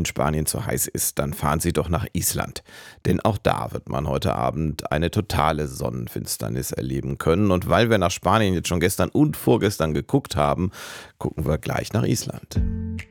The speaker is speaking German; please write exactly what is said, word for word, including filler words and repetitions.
in Spanien zu heiß ist, dann fahren Sie doch nach Island. Denn auch da wird man heute Abend eine totale Sonnenfinsternis erleben können. Und weil wir nach Spanien jetzt schon gestern und vorgestern geguckt haben, gucken wir gleich nach Island.